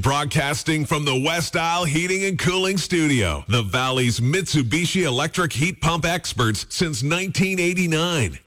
Broadcasting from the West Isle Heating and Cooling Studio, the Valley's Mitsubishi electric heat pump experts since 1989.